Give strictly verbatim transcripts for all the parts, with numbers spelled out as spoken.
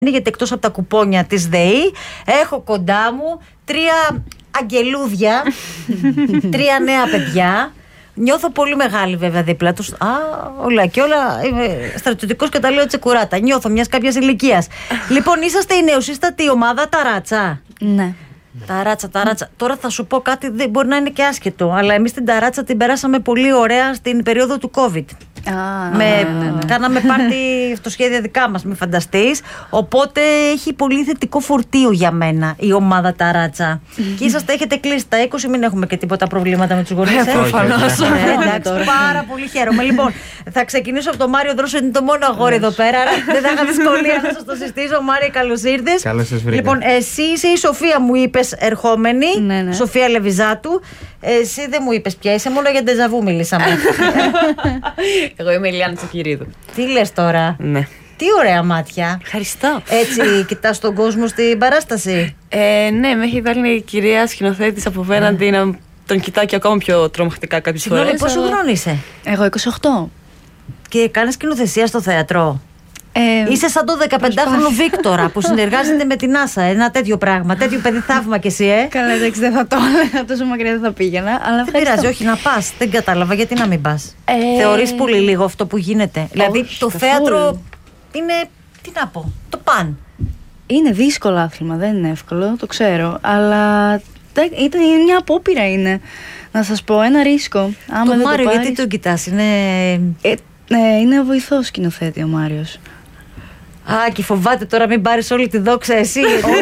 γιατί εκτός από τα κουπόνια της ΔΕΗ έχω κοντά μου τρία αγγελούδια, τρία νέα παιδιά. Νιώθω πολύ μεγάλη βέβαια δίπλα τους. Α, όλα και όλα. Είμαι στρατιωτικός και τα λέω τσεκουράτα. Νιώθω μιας κάποιας ηλικίας. Λοιπόν, είσαστε η νεοσύστατη ομάδα Ταράτσα. Ναι. Ταράτσα, ταράτσα. Τώρα θα σου πω κάτι, δεν μπορεί να είναι και άσχετο, αλλά εμείς την ταράτσα την περάσαμε πολύ ωραία στην περίοδο του COVID. Α, με, ναι, ναι, ναι. Κάναμε πάρτι αυτοσχέδια δικά μας, μην φανταστείς. Οπότε έχει πολύ θετικό φορτίο για μένα η ομάδα Ταράτσα. Και είσαστε, έχετε κλείσει τα είκοσι, μην έχουμε και τίποτα προβλήματα με τους γονείς. Ε, προφανώς. Εντάξει, πάρα πολύ χαίρομαι. Λοιπόν, θα ξεκινήσω από τον Μάριο Δρόσο, είναι το μόνο αγόρι εδώ πέρα. Δεν θα είχα δυσκολία να σας το συστήσω. Μάρια, καλώς ήρθες. Καλώς σας βρήκα. Λοιπόν, εσύ είσαι η Σοφία, μου είπες ερχόμενη. Ναι, ναι. Σοφία Λεβιζάτου. Εσύ δεν μου είπες πια, είσαι, μόνο για ντεζαβού μιλήσαμε. Εγώ είμαι η Ηλιάνα Τσακυρίδου. Τι λες τώρα? Ναι. Τι ωραία μάτια. Ευχαριστώ. Έτσι κοιτάς τον κόσμο στην παράσταση. Ε, ναι, με έχει βάλει η κυρία σκηνοθέτης απέναντι να τον κοιτάω και ακόμα πιο τρομακτικά κάποιες φορές. Συγγνώμη, πόσο αλλά... χρόνο είσαι? Εγώ είκοσι οκτώ. Και κάνεις σκηνοθεσία στο θέατρο. Ε, Είσαι σαν το δεκαπεντάχρονο Βίκτορα που συνεργάζεται με την NASA. Ένα τέτοιο πράγμα. Τέτοιο παιδί θαύμα κι εσύ, ε. Καλά, εντάξει, δεν θα το έλεγα, τόσο μακριά δεν θα πήγαινα. Αλλά Δεν πειράζει, όχι να πας. Δεν κατάλαβα γιατί να μην πας. Ε, Θεωρείς πολύ λίγο αυτό που γίνεται? Δηλαδή όχι, το καθόλου. θέατρο είναι, τι να πω, το παν. Είναι δύσκολο άθλημα, δεν είναι εύκολο, το ξέρω. Αλλά ήταν μια απόπειρα είναι. Να σας πω, ένα ρίσκο. Άμα Το δεν Μάριο, το γιατί πάρεις... τον κοιτάς, είναι... Ε, ε, είναι βοηθός σκηνοθέτη ο Μάριος. Α, και φοβάται τώρα μην πάρεις όλη τη δόξα εσύ.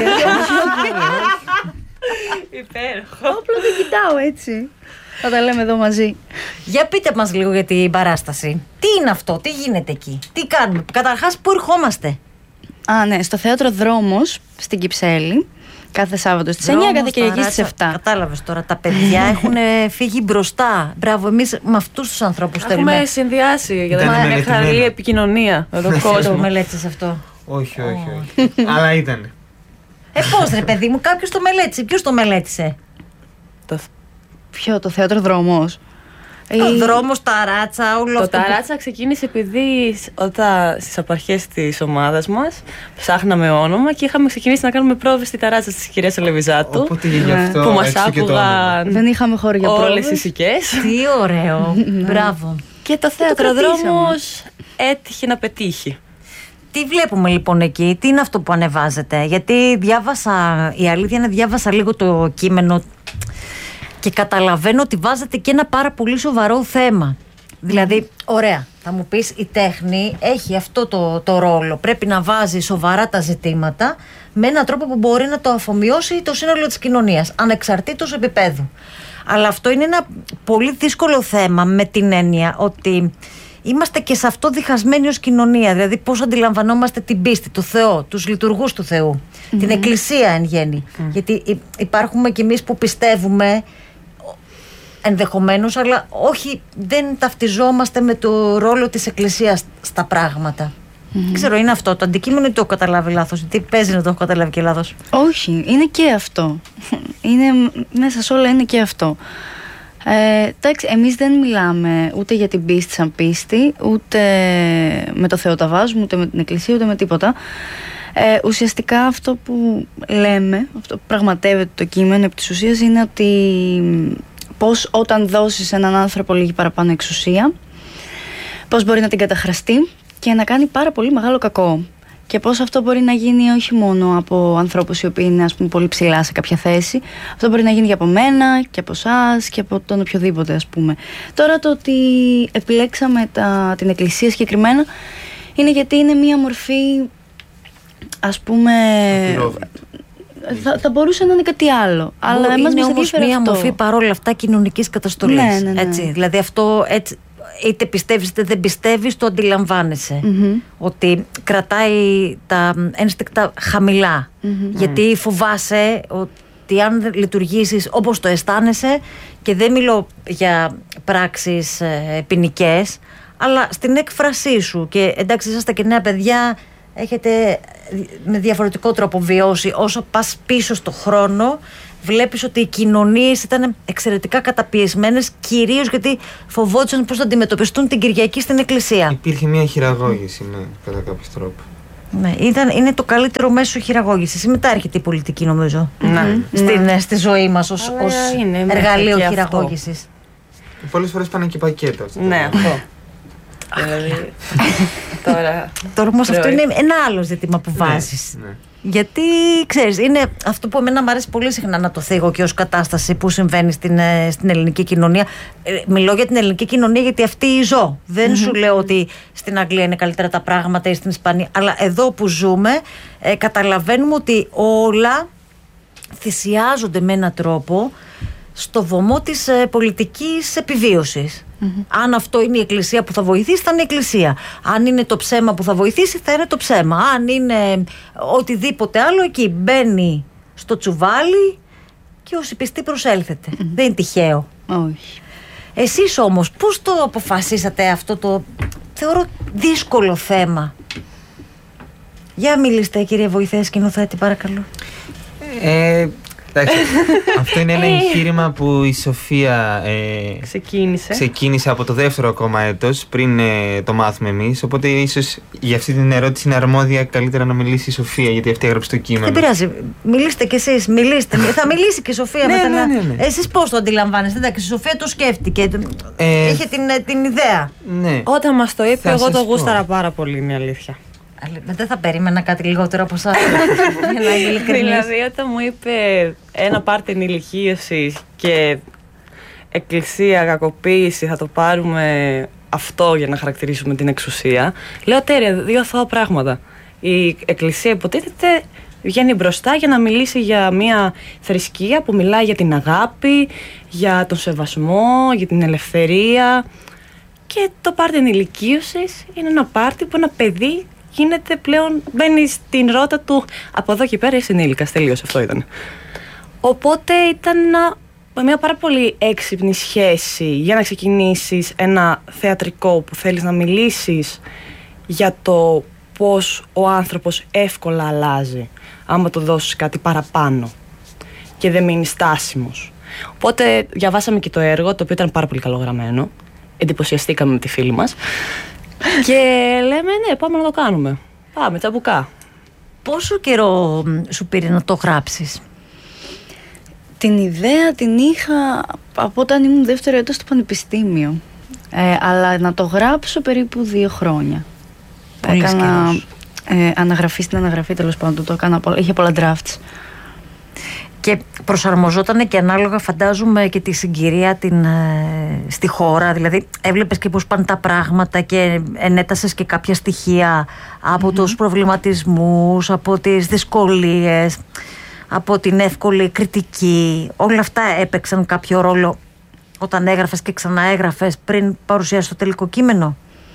Υπέροχο. Απλά δεν κοιτάω έτσι. Θα τα λέμε εδώ μαζί. Για πείτε μας λίγο για την παράσταση. Τι είναι αυτό, τι γίνεται εκεί, τι κάνουμε? Καταρχάς, πού ερχόμαστε? Α, ναι, στο θέατρο Δρόμος στην Κυψέλη. Κάθε Σάββατο στις εννιά, κάθε Κυριακή στις επτά. Κατάλαβες τώρα, τα παιδιά έχουν φύγει μπροστά. Μπράβο, εμείς με αυτούς τους ανθρώπους θέλουμε. Έχουμε συνδυάσει για να Ήταν έχουμε μελετημένο. καλή επικοινωνία με τον Το κόσμο. μελέτησες αυτό? Όχι, όχι, όχι. Αλλά ήταν. Ε, πώς ρε παιδί μου, κάποιος το μελέτησε. Ποιος το μελέτησε? Το, Ποιο, το θέατρο Δρόμος? Ο Ή- δρόμος, τα ράτσα, όλο το αυτό. που- Ταράτσα ξεκίνησε επειδή σ- όταν στις απαρχές της ομάδας μας ψάχναμε όνομα και είχαμε ξεκινήσει να κάνουμε πρόβες στη Ταράτσα της κυρίας Λεβιζάτου. Οπότε γι' Ναι. αυτό Που μας έτσι και το όνομα. άκουγαν Δεν είχαμε χώρο για όλες πρόβες. οι σικές. Τι ωραίο. Μπράβο. Και το θέατρο κρατήσαμε. Δρόμος έτυχε να πετύχει. Τι βλέπουμε λοιπόν εκεί, τι είναι αυτό που ανεβάζετε? Γιατί διάβασα, η αλήθεια είναι διάβασα λίγο το κείμενο και καταλαβαίνω ότι βάζετε και ένα πάρα πολύ σοβαρό θέμα. Δηλαδή, ωραία, θα μου πεις, η τέχνη έχει αυτό το, το ρόλο. Πρέπει να βάζει σοβαρά τα ζητήματα με έναν τρόπο που μπορεί να το αφομοιώσει το σύνολο της κοινωνίας, ανεξαρτήτως επίπεδου. Αλλά αυτό είναι ένα πολύ δύσκολο θέμα, με την έννοια ότι είμαστε και σε αυτό διχασμένοι ως κοινωνία. Δηλαδή πώς αντιλαμβανόμαστε την πίστη, το Θεό, τους λειτουργούς του Θεού, την Εκκλησία εν γέννη. Γιατί υ- υπάρχουμε κι εμείς που πιστεύουμε ενδεχομένως, αλλά όχι, δεν ταυτιζόμαστε με το ρόλο της Εκκλησίας στα πράγματα. Δεν ξέρω, είναι αυτό το αντικείμενο ή το έχω καταλάβει λάθος? Τι παίζει να το έχω καταλάβει και λάθος? Όχι, είναι και αυτό. Είναι, μέσα σε όλα είναι και αυτό. Ε, εντάξει, εμείς δεν μιλάμε ούτε για την πίστη σαν πίστη, ούτε με το Θεό τα βάζουμε, ούτε με την Εκκλησία, ούτε με τίποτα. Ε, ουσιαστικά αυτό που λέμε, αυτό που πραγματεύεται το κείμενο επί της ουσίας, είναι ότι πώς όταν δώσεις έναν άνθρωπο λίγη παραπάνω εξουσία, πώς μπορεί να την καταχραστεί και να κάνει πάρα πολύ μεγάλο κακό. Και πώς αυτό μπορεί να γίνει όχι μόνο από ανθρώπους οι οποίοι είναι, ας πούμε, πολύ ψηλά σε κάποια θέση. Αυτό μπορεί να γίνει και από μένα και από εσάς και από τον οποιοδήποτε, ας πούμε. Τώρα το ότι επιλέξαμε τα, την Εκκλησία συγκεκριμένα είναι γιατί είναι μία μορφή, ας πούμε, θα, θα μπορούσε να είναι κάτι άλλο. Αλλά Μπο- εμάς είναι μας όμως ενδιαφέρει μια αυτό. μορφή παρόλα αυτά κοινωνικής καταστολής. Ναι, ναι, ναι. Έτσι. Δηλαδή αυτό έτσι, είτε πιστεύεις είτε δεν πιστεύεις, το αντιλαμβάνεσαι. Μμμ. Ότι κρατάει τα ένστικτα χαμηλά. Μμμ. Γιατί φοβάσαι ότι αν λειτουργήσεις όπως το αισθάνεσαι, και δεν μιλώ για πράξεις ε, ποινικές, αλλά στην έκφρασή σου. Και εντάξει, είσαστε και νέα παιδιά, έχετε με διαφορετικό τρόπο βιώσει. Όσο πας πίσω στο χρόνο, βλέπεις ότι οι κοινωνίες ήταν εξαιρετικά καταπιεσμένες, κυρίως γιατί φοβόντουσαν πώς θα αντιμετωπιστούν την Κυριακή στην εκκλησία. Υπήρχε μια χειραγώγηση, ναι, κατά κάποιο τρόπο. Ναι, ήταν, είναι το καλύτερο μέσο χειραγώγησης. Μετά έρχεται η πολιτική, νομίζω. Ναι. Στην, Ναι. στη ζωή μας ως, Αλλά ως είναι εργαλείο μέχρι και χειραγώγησης. Πολλές φορές πάνε και πακέτο. Ναι, αυτό. Δηλαδή, τώρα... Τώρα όμως αυτό Πρωί. είναι ένα άλλο ζήτημα που βάζεις. Ναι. Γιατί ξέρεις, είναι αυτό που εμένα μου αρέσει πολύ συχνά να το θίγω και ως κατάσταση που συμβαίνει στην, ε, στην ελληνική κοινωνία. Ε, μιλώ για την ελληνική κοινωνία γιατί αυτή ζω. Δεν σου λέω ότι στην Αγγλία είναι καλύτερα τα πράγματα ή στην Ισπανία. Αλλά εδώ που ζούμε, ε, καταλαβαίνουμε ότι όλα θυσιάζονται με έναν τρόπο στο βωμό της ε, πολιτικής επιβίωσης. Αν αυτό είναι η εκκλησία που θα βοηθήσει, θα είναι η εκκλησία. Αν είναι το ψέμα που θα βοηθήσει, θα είναι το ψέμα. Αν είναι οτιδήποτε άλλο, εκεί μπαίνει στο τσουβάλι και όσοι πιστοί προσέλθετε. Δεν είναι τυχαίο. Όχι. Εσείς όμως πώς το αποφασίσατε αυτό το, θεωρώ, δύσκολο θέμα? Για μιλήστε, κύριε βοηθέ σκηνοθέτη, παρακαλώ. Ε, εντάξει, αυτό είναι ένα εγχείρημα που η Σοφία ε, Ξεκίνησε. ξεκίνησε από το δεύτερο ακόμα έτος, πριν ε, το μάθουμε εμείς. Οπότε ίσως για αυτή την ερώτηση είναι αρμόδια καλύτερα να μιλήσει η Σοφία, γιατί αυτή έγραψε το κείμενο. Δεν πειράζει. Μιλήστε κι εσείς. Μιλήστε. Θα μιλήσει και η Σοφία Ναι, μετά. ναι, να- ναι, ναι. Εσείς πώς το αντιλαμβάνεστε? Εντάξει, η Σοφία το σκέφτηκε. Ε, Είχε την, την ιδέα. Ναι. Όταν μας το είπε, Θα εγώ σας το πω. γούσταρα πάρα πολύ, είναι η αλήθεια. Αλλά δεν θα περίμενα κάτι λιγότερο από εσάς. Για να είμαι ειλικρινής. Δηλαδή, όταν μου είπε ένα πάρτι ενηλικίωσης και εκκλησία, κακοποίηση, θα το πάρουμε αυτό για να χαρακτηρίσουμε την εξουσία. Λέω τέρια, δύο αθώα πράγματα. Η εκκλησία υποτίθεται βγαίνει μπροστά για να μιλήσει για μια θρησκεία που μιλάει για την αγάπη, για τον σεβασμό, για την ελευθερία. Και το πάρτι ενηλικίωσης είναι ένα πάρτι που ένα παιδί γίνεται πλέον, μπαίνει στην ρότα του από εδώ και πέρα είσαι ενήλικας, τελείως, αυτό ήταν. Οπότε ήταν ένα, μια πάρα πολύ έξυπνη σχέση για να ξεκινήσεις ένα θεατρικό που θέλεις να μιλήσεις για το πώς ο άνθρωπος εύκολα αλλάζει άμα του δώσεις κάτι παραπάνω και δεν μείνει στάσιμος. Οπότε διαβάσαμε και το έργο, το οποίο ήταν πάρα πολύ καλογραμμένο. Εντυπωσιαστήκαμε με τη φίλη μας και λέμε ναι, πάμε να το κάνουμε. Πάμε, τσαμπουκά. Πόσο καιρό μ, σου πήρε να το γράψεις? Την ιδέα την είχα από όταν ήμουν δεύτερο έτος στο πανεπιστήμιο. Ε, αλλά να το γράψω περίπου δύο χρόνια. Πολύ Έκανα καιρός. ε, αναγραφή στην αναγραφή, τέλος πάντων. Το έκανα, πολλά- είχε πολλά drafts. Και προσαρμοζόταν και ανάλογα, φαντάζομαι, και τη συγκυρία την, ε, στη χώρα. Δηλαδή έβλεπες και πώς πάνε τα πράγματα και ενέτασες και κάποια στοιχεία από τους προβληματισμούς, από τις δυσκολίες, από την εύκολη κριτική. Όλα αυτά έπαιξαν κάποιο ρόλο όταν έγραφες και ξαναέγραφες πριν παρουσιάσεις το τελικό κείμενο?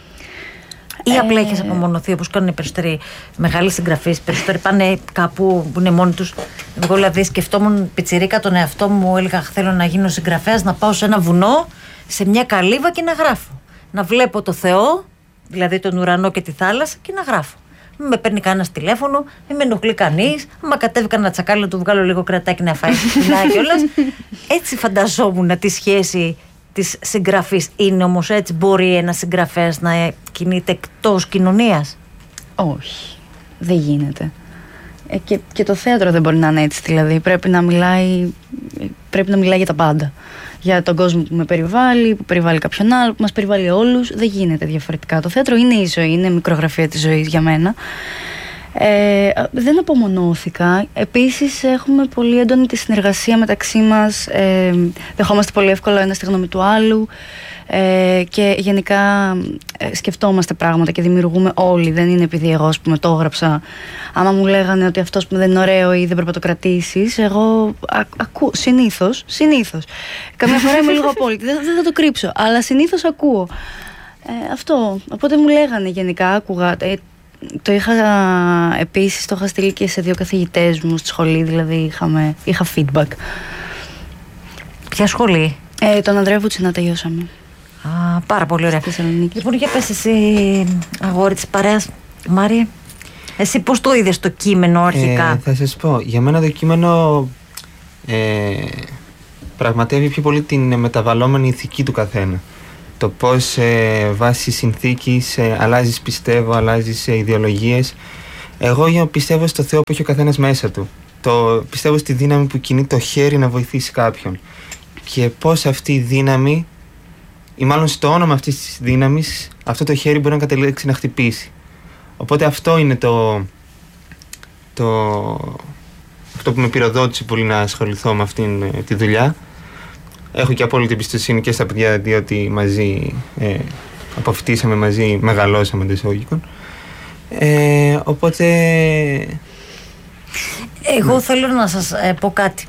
Ή απλά έχεις απομονωθεί όπως κάνουν οι περισσότεροι μεγάλοι συγγραφείς? Περισσότεροι πάνε κάπου που είναι μόνοι τους. Εγώ δηλαδή σκεφτόμουν πιτσιρίκα τον εαυτό μου, έλεγα θέλω να γίνω συγγραφέας, να πάω σε ένα βουνό, σε μια καλύβα και να γράφω. Να βλέπω το Θεό, δηλαδή τον ουρανό και τη θάλασσα, και να γράφω. Μην με παίρνει κανένα τηλέφωνο, μην με ενοχλεί κανείς. Άμα κατέβει κανένα τσακάλι, να του βγάλω λίγο κρατάκι να φάει σπινάκι κιόλας. Έτσι φανταζόμουν τη σχέση της συγγραφής. Είναι όμως έτσι? Μπορεί ένας συγγραφέας να κινείται εκτός κοινωνίας? Όχι, δεν γίνεται. Ε, και, και το θέατρο δεν μπορεί να είναι έτσι, δηλαδή πρέπει να μιλάει, πρέπει να μιλάει για τα πάντα. Για τον κόσμο που με περιβάλλει, που περιβάλλει κάποιον άλλο, που μας περιβάλλει όλους. Δεν γίνεται διαφορετικά. Το θέατρο είναι η ζωή, είναι μικρογραφία της ζωής για μένα. Ε, δεν απομονώθηκα. Επίσης έχουμε πολύ έντονη τη συνεργασία μεταξύ μας. Ε, δεχόμαστε πολύ εύκολα ένα τη γνώμη του άλλου. Ε, και γενικά ε, σκεφτόμαστε πράγματα και δημιουργούμε όλοι. Δεν είναι επειδή εγώ, ας πούμε, το έγραψα. Άμα μου λέγανε ότι αυτός που δεν είναι ωραίο ή δεν πρέπει να το κρατήσεις, εγώ α, ακούω. Συνήθως, συνήθως. Καμιά φορά είμαι λίγο απόλυτη. Δεν, δεν θα το κρύψω. Αλλά συνήθως ακούω. Ε, αυτό. Οπότε μου λέγανε γενικά, άκουγα. Ε, το είχα επίσης, το είχα στείλει και σε δύο καθηγητές μου στη σχολή, δηλαδή είχαμε, είχα feedback. Ποια σχολή? Ε, τον Ανδρέα Βουτσινά τελειώσαμε. Α, πάρα πολύ ωραία. Στη Θεσσαλονίκη. Λοιπόν, για πες εσύ, αγόρι της παρέας, Μάρια, εσύ πώς το είδες το κείμενο αρχικά? Ε, θα σας πω, για μένα το κείμενο ε, πραγματεύει πιο πολύ την μεταβαλλόμενη ηθική του καθένα. Το πώς ε, βάσει συνθήκης ε, αλλάζεις, πιστεύω, αλλάζεις ε, ιδεολογίες. Εγώ για πιστεύω στο Θεό που έχει ο καθένας μέσα του. Το, πιστεύω στη δύναμη που κινεί το χέρι να βοηθήσει κάποιον. Και πώς αυτή η δύναμη, ή μάλλον στο όνομα αυτής της δύναμης, αυτό το χέρι μπορεί να καταλήξει να χτυπήσει. Οπότε αυτό είναι το, το αυτό που με πυροδότησε πολύ να ασχοληθώ με αυτήν τη δουλειά. Έχω και απόλυτη εμπιστοσύνη και στα παιδιά, διότι μαζί ε, αποφοιτήσαμε μαζί, μεγαλώσαμε εντός εισαγωγικών. Ε, οπότε... Εγώ ναι. θέλω να σας ε, πω κάτι.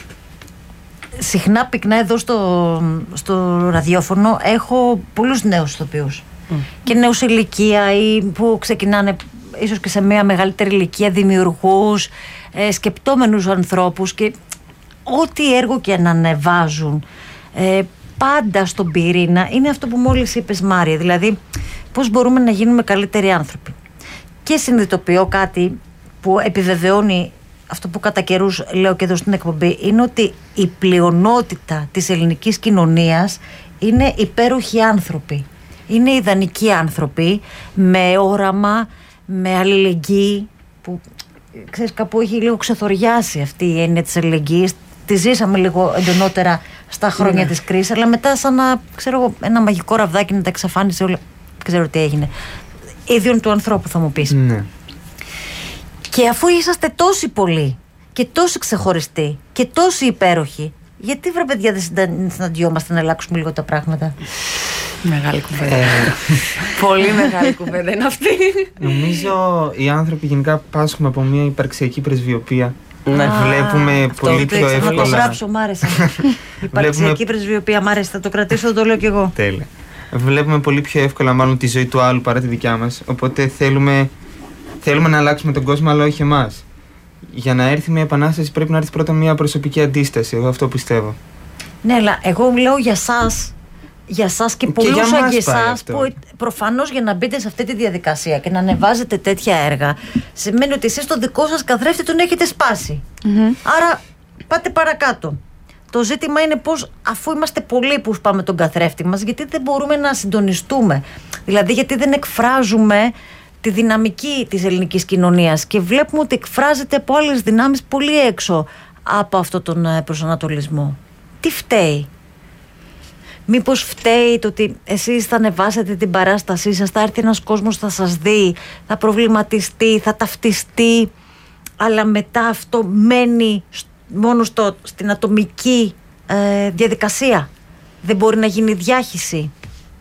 Συχνά πυκνά εδώ στο, στο ραδιόφωνο έχω πολλούς νέους ηθοποιούς mm. και νέους ηλικία ή που ξεκινάνε ίσως και σε μια μεγαλύτερη ηλικία, δημιουργούς, ε, σκεπτόμενους ανθρώπους, και ό,τι έργο και να ανεβάζουν ε, πάντα στον πυρήνα είναι αυτό που μόλις είπες, Μάρια, δηλαδή πώς μπορούμε να γίνουμε καλύτεροι άνθρωποι. Και συνειδητοποιώ κάτι που επιβεβαιώνει αυτό που κατά καιρούς λέω και εδώ στην εκπομπή, είναι ότι η πλειονότητα της ελληνικής κοινωνίας είναι υπέροχοι άνθρωποι. Είναι ιδανικοί άνθρωποι με όραμα, με αλληλεγγύη, που ξέρεις κάπου έχει λίγο ξεθοριάσει αυτή η έννοια της αλληλεγγύης. Τη ζήσαμε λίγο εντονότερα στα χρόνια ναι. της κρίσης, αλλά μετά σαν να, ξέρω, ένα μαγικό ραβδάκι να τα εξαφάνισε όλα. Δεν ξέρω τι έγινε. Ίδιον του ανθρώπου, θα μου πεις. Ναι. Και αφού είσαστε τόσοι πολλοί και τόσοι ξεχωριστοί και τόσοι υπέροχοι, γιατί βρε παιδιά δεν συναντιόμαστε να αλλάξουμε λίγο τα πράγματα? Μεγάλη κουβέντα. Πολύ μεγάλη κουβέντα είναι αυτή. Νομίζω οι άνθρωποι γενικά πάσχουμε από μια υπαρξιακή πρεσβειοποία. Ναι. Βλέπουμε πολύ πιο εύκολα. Να το γράψω, μ' άρεσε. Υπαρξιακή πρεσβειοποία, μ' άρεσε, θα το κρατήσω, θα το λέω κι εγώ. Τέλεια. Βλέπουμε πολύ πιο εύκολα μάλλον τη ζωή του άλλου παρά τη δικιά μας. Οπότε θέλουμε, θέλουμε να αλλάξουμε τον κόσμο, αλλά όχι εμάς. Για να έρθει μια επανάσταση πρέπει να έρθει πρώτα μια προσωπική αντίσταση. Εγώ αυτό πιστεύω. Ναι, αλλά εγώ μιλάω για εσάς. Για εσάς και, και πολλούς σαν και εσάς που προφανώς για να μπείτε σε αυτή τη διαδικασία και να ανεβάζετε τέτοια έργα, σημαίνει ότι εσείς το δικό σας καθρέφτη τον έχετε σπάσει. Mm-hmm. Άρα πάτε παρακάτω. Το ζήτημα είναι πώς, αφού είμαστε πολλοί που σπάμε τον καθρέφτη μας, γιατί δεν μπορούμε να συντονιστούμε? Δηλαδή, γιατί δεν εκφράζουμε τη δυναμική της ελληνικής κοινωνίας και βλέπουμε ότι εκφράζεται από άλλες δυνάμεις πολύ έξω από αυτόν τον προσανατολισμό? Τι φταίει? Μήπως φταίει το ότι εσείς θα ανεβάσετε την παράστασή σας, θα έρθει ένας κόσμος, θα σας δει, θα προβληματιστεί, θα ταυτιστεί, αλλά μετά αυτό μένει μόνο στο, στην ατομική ε, διαδικασία? Δεν μπορεί να γίνει διάχυση?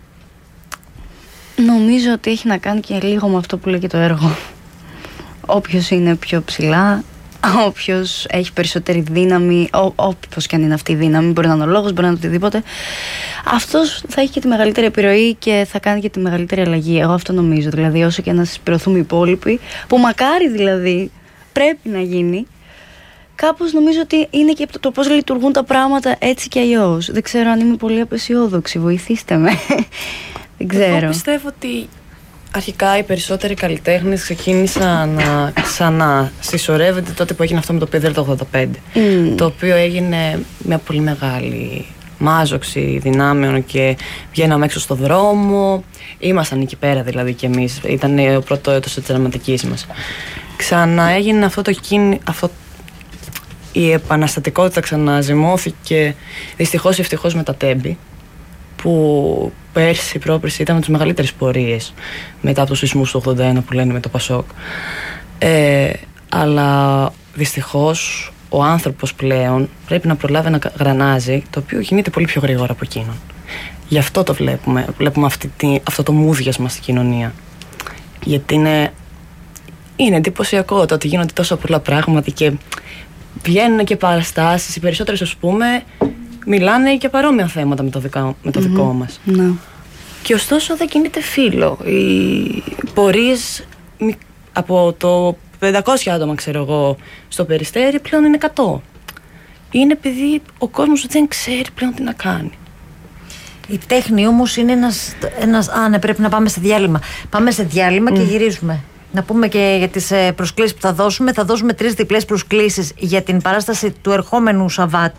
Νομίζω ότι έχει να κάνει και λίγο με αυτό που λέει και το έργο. Όποιος είναι πιο ψηλά, όποιος έχει περισσότερη δύναμη, όποιος και αν είναι αυτή η δύναμη, μπορεί να είναι ο λόγος, μπορεί να είναι οτιδήποτε, αυτός θα έχει και τη μεγαλύτερη επιρροή και θα κάνει και τη μεγαλύτερη αλλαγή. Εγώ αυτό νομίζω. Δηλαδή, όσο και να συσπηρωθούμε οι υπόλοιποι, που μακάρι δηλαδή πρέπει να γίνει, κάπως νομίζω ότι είναι και το πώς λειτουργούν τα πράγματα έτσι και αλλιώς. Δεν ξέρω αν είμαι πολύ απεσιόδοξη. Βοηθήστε με. Δεν ξέρω. Εγώ πιστεύω ότι αρχικά οι περισσότεροι καλλιτέχνες ξεκίνησαν να ξανασυσσωρεύονται τότε που έγινε αυτό με το Πίδελ το ογδόντα πέντε. Mm. Το οποίο έγινε μια πολύ μεγάλη μάζοξη δυνάμεων και βγαίναμε έξω στο δρόμο. Ήμασταν εκεί πέρα δηλαδή κι εμείς. Ήταν ο πρώτο έτος της δραματικής μας. Ξαναέγινε αυτό το κίνη, αυτό, η επαναστατικότητα ξαναζυμώθηκε δυστυχώς ή ευτυχώς με τα Τέμπη, που πέρσι, πρόπερσι ήταν με τις μεγαλύτερες πορείες μετά από τους σεισμούς του ογδόντα ένα που λένε με το Πασόκ. Ε, αλλά δυστυχώς ο άνθρωπος πλέον πρέπει να προλάβει ένα γρανάζι το οποίο κινείται πολύ πιο γρήγορα από εκείνον. Γι' αυτό το βλέπουμε. Βλέπουμε αυτή τη, αυτό το μούδιασμα στην κοινωνία. Γιατί είναι, είναι εντυπωσιακό το ότι γίνονται τόσα πολλά πράγματα και βγαίνουν και παραστάσεις. Οι περισσότερες, ας πούμε, μιλάνε για παρόμοια θέματα με το, δικά, με το mm-hmm. δικό μας. No. Και ωστόσο δεν κινείται φύλλο. Οι πορείες από το πεντακόσια άτομα, ξέρω εγώ, στο Περιστέρι πλέον είναι εκατό. Είναι επειδή ο κόσμος δεν ξέρει πλέον τι να κάνει. Η τέχνη όμως είναι ένας, ένας... Α, ναι, πρέπει να πάμε σε διάλειμμα. Πάμε σε διάλειμμα mm. και γυρίζουμε. Να πούμε και για τις προσκλήσεις που θα δώσουμε. Θα δώσουμε τρεις διπλές προσκλήσεις για την παράσταση του ερχόμενου Σαββάτου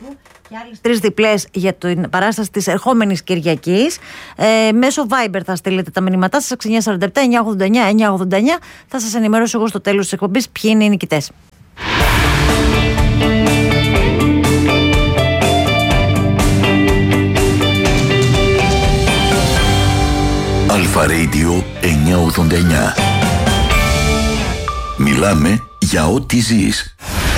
και άλλες τρεις διπλές για την παράσταση της ερχόμενης Κυριακής. Ε, μέσω Viber θα στείλετε τα μηνύματά σας, εννιά σαράντα επτά εννιά ογδόντα εννιά εννιά ογδόντα εννιά. Θα σας ενημερώσω εγώ στο τέλος της εκπομπής ποιοι είναι οι νικητές. Αλφα Radio εννιά ογδόντα εννιά. Μιλάμε για ό,τι ζεις.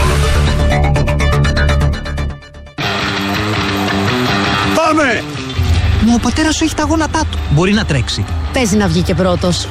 Πάμε! Μα ο πατέρας σου έχει τα γόνατά του. Μπορεί να τρέξει. Παίζει να βγει και πρώτος.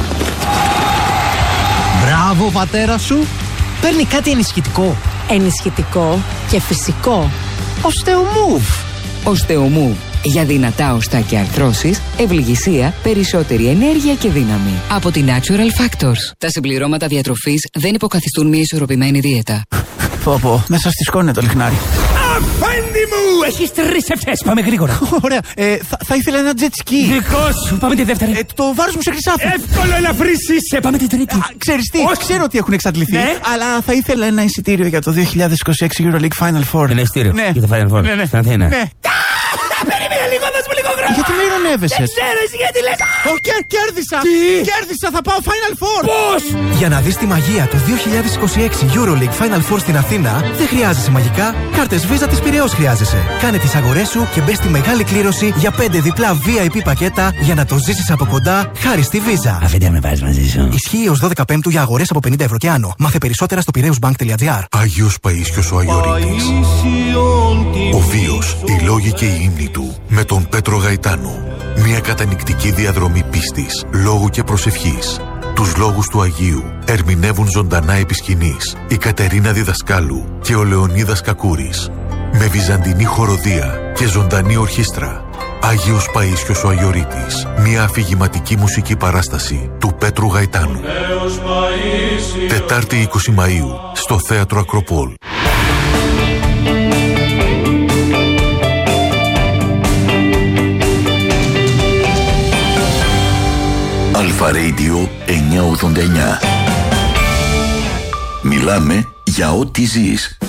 Μπράβο, πατέρα σου. Παίρνει κάτι ενισχυτικό. Ενισχυτικό και φυσικό. Οστεομούβ. Οστεομούβ. Για δυνατά οστά και αρθρώσεις, ευληγησία, περισσότερη ενέργεια και δύναμη. Από τη Natural Factors. Τα συμπληρώματα διατροφής δεν υποκαθιστούν μια ισορροπημένη δίαιτα. Πω πω, μέσα στη σκόνη το λιχνάρι. Αφέντη μου! Έχεις τρεις ευθές, πάμε γρήγορα. Ωραία, ε, θα, θα ήθελα ένα jet ski. Δικό σου, πάμε τη δεύτερη. Ε, το βάρος μου σε χρυσάφι. Εύκολο, ελαφρύς είσαι, πάμε την τρίτη. Α, ξέρεις τι, Όχι. ξέρω ότι έχουν εξαντληθεί, Ναι. αλλά θα ήθελα ένα εισιτήριο για το δύο χιλιάδες είκοσι έξι EuroLeague Final Four. Ένα εισιτήριο Ναι. για το Final Four Ναι, ναι. στην Αθήνα. Ναι. Περίμενε λίγο, δώσ' μου λίγο χρόνο. Γιατί με ειρωνεύεσες? Δεν ξέρω εσύ γιατί λες. Ω, κέρ- κέρδισα! Τι? Κέρδισα, θα πάω Final Four! Πώς? Για να δεις τη μαγεία του δύο χιλιάδες είκοσι έξι EuroLeague Final Four στην Αθήνα, δεν χρειάζεσαι μαγικά, κάρτες Visa της Πειραιώς χρειάζεσαι. Κάνε τις αγορές σου και μπες στη μεγάλη κλήρωση για πέντε διπλά βι άι πι πακέτα για να το ζήσεις από κοντά χάρη στη Visa. Αφέντη με βάζεις μαζί σου. Ισχύει ως δώδεκα Πέμπτου για αγορές από πενήντα ευρώ και άνω. Μάθε περισσότερα στο πειραιούσbank.gr. Άγιος Παΐσιος ο Αγιορείτης. Ο βίος, οι λόγοι και οι ύμνοι του. Με τον Πέτρο Γαϊτάνο. Μια κατανυκτική διαδρομή πίστης, λόγου και προσευχής. Τους λόγους του Αγίου ερμηνεύουν ζωντανά επί σκηνής η Κατερίνα Διδασκάλου και ο Λεωνίδας Κακούρης. Με βυζαντινή χοροδία και ζωντανή ορχήστρα. Άγιος Παΐσιος ο Αγιορείτης. Μια αφηγηματική μουσική παράσταση του Πέτρου Γαϊτάνου. Τετάρτη είκοσι Μαΐου στο Θέατρο Ακροπόλ. Αλφα Radio εννιά ογδόντα εννιά. Μιλάμε για ό,τι ζεις.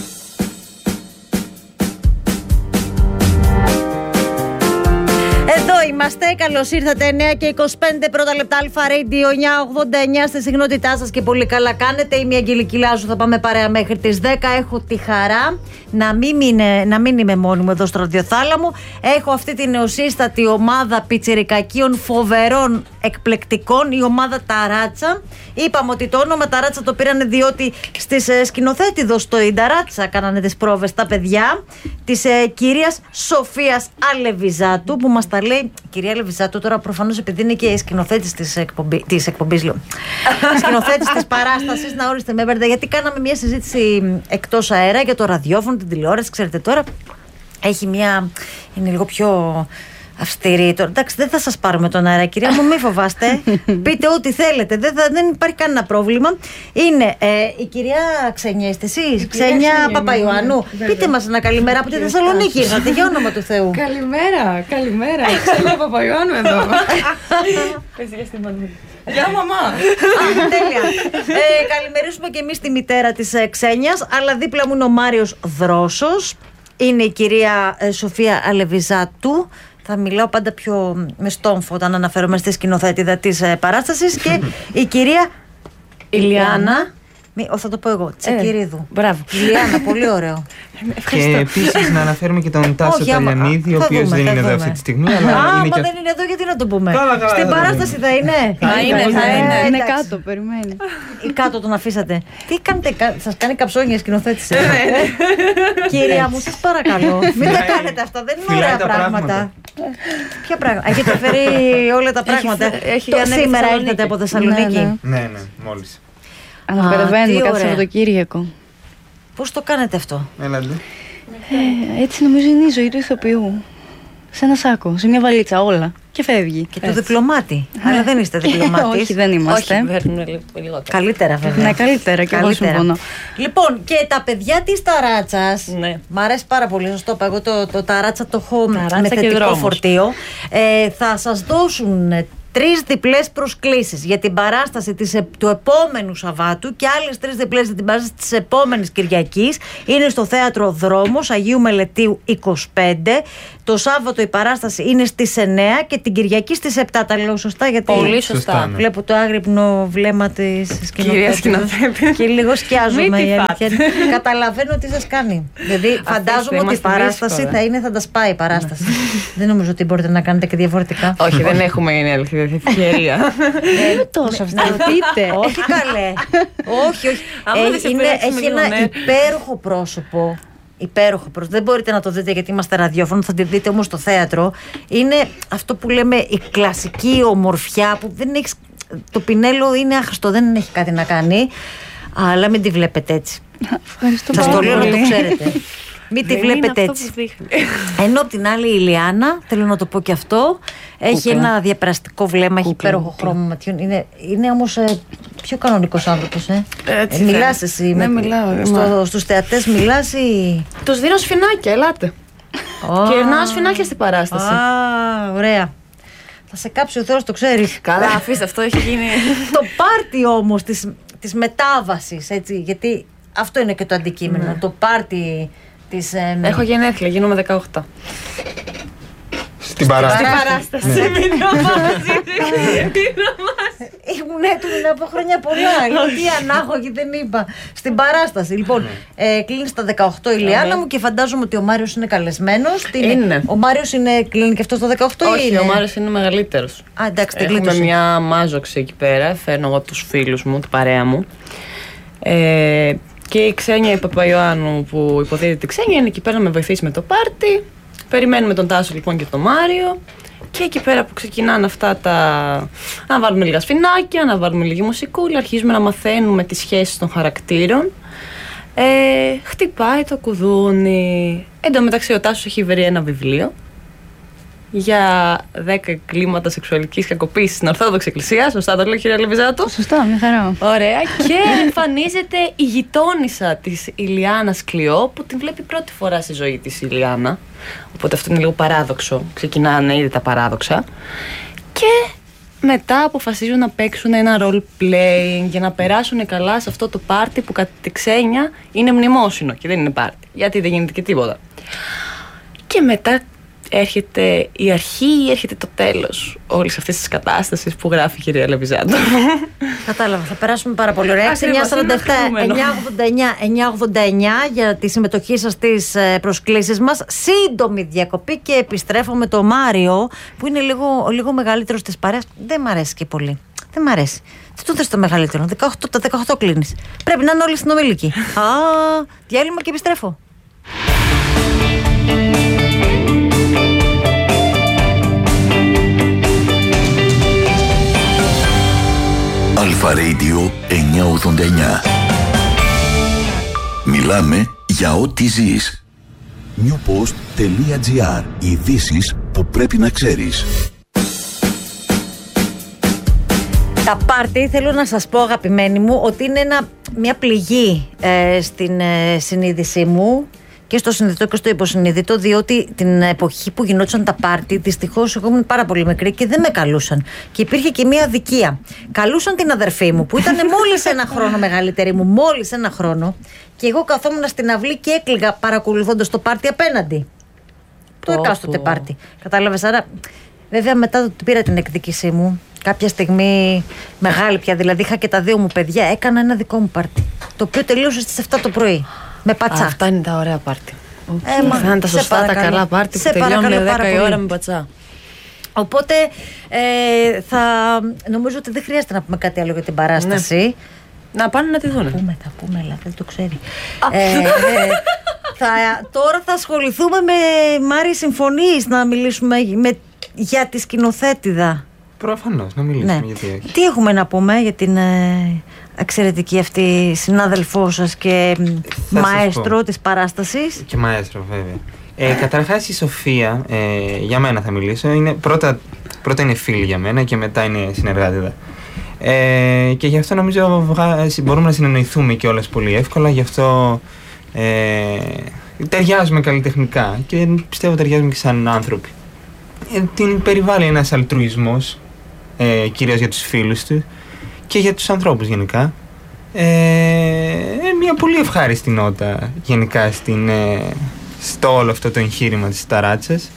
Εδώ είμαστε, καλώς ήρθατε. εννιά και είκοσι πέντε πρώτα λεπτά, Αλφα Radio εννιά ογδόντα εννιά στη συχνότητά σας και πολύ καλά κάνετε. Είμαι η Αγγελική Λάζου, θα πάμε παρέα μέχρι τις δέκα. Έχω τη χαρά να μην, είναι, να μην είμαι μόνη μου εδώ στο ραδιοθάλαμο. Έχω αυτή την νεοσύστατη ομάδα πιτσιρικακίων φοβερών, εκπληκτικών, η ομάδα Ταράτσα. Είπαμε ότι το όνομα Ταράτσα το πήρανε διότι στις ε, σκηνοθέτηδος στο Ινταράτσα κάνανε τις πρόβες τα παιδιά της ε, κυρίας Σοφίας Αλεβιζάτου, που μας τα λέει η κυρία Αλεβιζάτου τώρα προφανώς επειδή είναι και η σκηνοθέτης της, εκπομπή, της εκπομπής, λέω, σκηνοθέτης της παράστασης, να ορίστε με βέρντα, γιατί κάναμε μια συζήτηση εκτός αέρα για το ραδιόφωνο, την τηλεόραση, ξέρετε τώρα έχει μια, είναι λίγο πιο αυστηρή. Τώρα, εντάξει, δεν θα σας πάρουμε τον αέρα, κυρία μου, μη φοβάστε. Πείτε ό,τι θέλετε, δεν, θα, δεν υπάρχει κανένα πρόβλημα. Είναι ε, η κυρία Ξένια, είστε εσείς, Ξένια Παπαϊωάννου. Πείτε μας ένα καλημέρα από τη Θεσσαλονίκη. Ήρθατε, για όνομα του Θεού. Καλημέρα, καλημέρα. Ξένια Παπαϊωάννου εδώ. Γεια μαμά. Α, τέλεια. Ε, καλημερίσουμε και εμείς τη μητέρα της ε, Ξένιας, αλλά δίπλα μου είναι ο Μάριος Δρόσος. Είναι η κυρία ε, Σοφία Αλεβιζάτου. Θα μιλάω πάντα πιο με στόμφο όταν αναφέρομαι στη σκηνοθέτηδα της ε, παράστασης. Και η κυρία Ηλιάνα. Μη, ο, θα το πω εγώ. Τσεκυρίδου. Μπράβο. Ηλιάνα, πολύ ωραίο. Και επίσης να αναφέρουμε και τον Τάσο Όχι, άμα- Ταλιανίδη, ο θα οποίος δούμε, δεν θα είναι εδώ δούμε. αυτή τη στιγμή. Α, Αλλά είναι μα και δεν είναι εδώ, γιατί να το πούμε. Καλά, καλά, Στην θα παράσταση θα είναι. Θα είναι, θα είναι. Ε, Είναι εντάξει. κάτω, περιμένει. Ή κάτω τον αφήσατε. Τι κάνετε, κα- σας κάνει καψόνια σκηνοθέτηση. Κυρία μου, σας παρακαλώ. Μην τα κάνετε αυτά, δεν είναι Φυλάει ωραία τα πράγματα. πράγματα. Ποια πράγματα. Έχετε φέρει όλα τα πράγματα. έχει Το- ανέβει Σήμερα Θεσσαλονίκη. έρχεται από Θεσσαλονίκη. Ναι, ναι. Ναι, ναι, μόλις. Ανακατεβαίνουμε τι κάθε ωραία. Σαββατοκύριακο. Πώς το κάνετε αυτό? Έλατε. Ε, έτσι νομίζω είναι η ζωή του ηθοποιού. Σε ένα σάκο, σε μια βαλίτσα, όλα. Και φεύγει. Και του διπλωμάτη. Αλλά δεν είστε διπλωμάτης. Όχι, δεν είμαστε. Καλύτερα βέβαια. Ναι, καλύτερα και εγώ Καλύτερα. συμφωνώ. Λοιπόν, και τα παιδιά της Ταράτσας, Ναι. μ' αρέσει πάρα πολύ, σας το είπα, εγώ το, το Ταράτσα το έχω Ταράτσα με και θετικό δρόμος. φορτίο, ε, θα σας δώσουν τρεις διπλές προσκλήσεις για την παράσταση της, του επόμενου Σαββάτου και άλλες τρεις διπλές για την παράσταση της επόμενης Κυριακής. Είναι στο Θέατρο Δρόμος Αγίου Μελετίου είκοσι πέντε. Το Σάββατο η παράσταση είναι στις εννέα και την Κυριακή στις επτά. Τα λέω σωστά? Γιατί πολύ σωστά. Ναι. Βλέπω το άγρυπνο βλέμμα της σκηνοθέτη και λίγο σκιάζομαι. Η Καταλαβαίνω τι σας κάνει. Δηλαδή φαντάζομαι ότι η παράσταση θα είναι, θα τα σπάει η παράσταση. Δεν νομίζω ότι μπορείτε να κάνετε και διαφορετικά. Όχι, δεν έχουμε, είναι αλήθεια, ευκαιρία. Δεν τόσο αυτά. Πείτε. Όχι καλέ. Όχι, όχι. Έχει ένα υπέροχο πρόσωπο. Υπέροχο πρόσωπο. Δεν μπορείτε να το δείτε γιατί είμαστε ραδιόφωνο, θα τη δείτε όμως στο θέατρο. Είναι αυτό που λέμε η κλασική ομορφιά που δεν έχει. Το πινέλο είναι άχρηστο, δεν έχει κάτι να κάνει. Αλλά μην τη βλέπετε έτσι. Σας το λέω να το ξέρετε. Μην τη βλέπετε έτσι. Ενώ απ' την άλλη η Ηλιάνα, θέλω να το πω και αυτό, έχει ένα διαπεραστικό βλέμμα, έχει υπέροχο χρώμα ματιών. Είναι, είναι όμως ε, πιο κανονικός άνθρωπος. Ε. Ε, μιλάς εσύ. Ναι, με, μιλάω. Στο, στους θεατές μιλάς ή... Τους δίνω σφινάκια, ελάτε. Oh. Και ερνάω σφινάκια στην παράσταση. Α, ah, ωραία. Θα σε κάψει ο Θεός, το ξέρεις. Καλά, αφήστε, αυτό έχει γίνει. Το πάρτι όμως της, της μετάβασης, έτσι, γιατί αυτό είναι και το αντικείμενο. Ναι. Το πάρτι της... Ε, έχω γενέθλια, γίνομαι δεκαοκτώ. Στην παράσταση. Στην παράσταση. Μην ήμουν έτοιμη να πω χρόνια πολλά. Γιατί ανάγωγη δεν είπα. Στην παράσταση. Λοιπόν, ε, κλείνει στα δεκαοκτώ η Ηλιάνα μου και φαντάζομαι ότι ο Μάριος είναι καλεσμένος. Είναι. Ο Μάριος είναι, κλείνει και αυτό στο δεκαοκτώ ή όχι, είναι? ο Μάριος είναι μεγαλύτερος. Α, εντάξει, την έχουμε μια μάζοξη εκεί πέρα. Φέρνω εγώ τους φίλους μου, την παρέα μου. Ε, και η Ξένια η Παπαϊωάννου που υποδίδει την Ξένια είναι εκεί πέρα να με βοηθήσει με το πάρτι. Περιμένουμε τον Τάσο λοιπόν και τον Μάριο. Και εκεί πέρα που ξεκινάνε αυτά τα. Να βάλουμε λίγα σφινάκια, να βάλουμε λίγη μουσικούλα, αρχίζουμε να μαθαίνουμε τις σχέσεις των χαρακτήρων. Ε, χτυπάει το κουδούνι. Εν τω μεταξύ, ο Τάσος έχει βρει ένα βιβλίο για δέκα κλίματα σεξουαλικής κακοποίησης στην Ορθόδοξη Εκκλησία. Σωστά το λέω, κυρία Λεβιζάτου? Σωστά, μια χαρά. Ωραία. Και εμφανίζεται η γειτόνισσα της Ηλιάνας Κλειό, που την βλέπει πρώτη φορά στη ζωή της η Ηλιάνα. Οπότε αυτό είναι λίγο παράδοξο. Ξεκινάνε ήδη τα παράδοξα. Και μετά αποφασίζουν να παίξουν ένα role playing για να περάσουν καλά σε αυτό το πάρτι που κατά τη Ξένια είναι μνημόσυνο και δεν είναι πάρτι. Γιατί δεν γίνεται και τίποτα. Και μετά έρχεται η αρχή ή έρχεται το τέλος όλης αυτής της κατάστασης που γράφει η κυρία Λεβιζάτου. Κατάλαβα, θα περάσουμε πάρα πολύ ωραία. εννιά σαράντα επτά εννιά ογδόντα εννιά εννιά ογδόντα εννιά για τη συμμετοχή σας στις προσκλήσεις μας. Σύντομη διακοπή και επιστρέφω με το Μάριο που είναι λίγο, λίγο μεγαλύτερος της παρέας. Δεν μ' αρέσει και πολύ. Δεν μ' αρέσει. Τι του θες το μεγαλύτερο? δεκαοκτώ, τα δεκαοκτώ κλείνεις. Πρέπει να είναι όλοι συνομιλικοί. Α, διάλειμμα και επιστρέφω. Αλφα Radio εννιακόσια ογδόντα εννιά. Μιλάμε για ό,τι ζεις. newpost.gr. Ειδήσεις που πρέπει να ξέρεις. Τα πάρτι, θέλω να σας πω αγαπημένοι μου, ότι είναι ένα, μια πληγή ε, στην ε, συνείδησή μου και στο συνειδητό και στο υποσυνείδητο, διότι την εποχή που γινόντουσαν τα πάρτι, δυστυχώς εγώ ήμουν πάρα πολύ μικρή και δεν με καλούσαν. Και υπήρχε και μια αδικία. Καλούσαν την αδερφή μου, που ήταν μόλις ένα χρόνο μεγαλύτερη μου, μόλις ένα χρόνο, και εγώ καθόμουν στην αυλή και έκλαιγα παρακολουθώντας το πάρτι απέναντι. Το εκάστοτε πάρτι. Κατάλαβες? Άρα, βέβαια, μετά το πήρα την εκδίκησή μου. Κάποια στιγμή μεγάλη πια, δηλαδή είχα και τα δύο μου παιδιά, έκανα ένα δικό μου πάρτι. Το οποίο τελείωσε στις επτά το πρωί. Με πατσά. Α, αυτά είναι τα ωραία πάρτι. Ε, μα, αυτά είναι τα σωστά, τα καλά πάρτι που τελειώνουν δέκα η ώρα με πατσά. Οπότε ε, θα νομίζω ότι δεν χρειάζεται να πούμε κάτι άλλο για την παράσταση. Ναι. Να πάνε να τη δουν. Θα πούμε, θα πούμε, αλλά δεν το ξέρει. ε, ε, θα, τώρα θα ασχοληθούμε με Μάρη, συμφωνείς να μιλήσουμε με, για τη σκηνοθέτηδα? Προφανώς, να μιλήσουμε, ναι. Γιατί όχι. Τι έχουμε να πούμε για την ε, εξαιρετική αυτή συνάδελφό σας και θα μαέστρο σας της παράστασης? Και μαέστρο, βέβαια. Ε, καταρχάς η Σοφία, ε, για μένα θα μιλήσω, είναι πρώτα, πρώτα είναι φίλη για μένα και μετά είναι συνεργάτηδα. Ε, και γι' αυτό νομίζω μπορούμε να συνεννοηθούμε κιόλας πολύ εύκολα, γι' αυτό ε, ταιριάζουμε καλλιτεχνικά και πιστεύω ταιριάζουμε και σαν άνθρωποι. Ε, την περιβάλλει ένας αλτρουισμός, ε, κυρίως για τους φίλους του και για τους ανθρώπους γενικά. Ε, μια πολύ ευχάριστη νότα γενικά στην, ε, στο όλο αυτό το εγχείρημα της ταράτσας.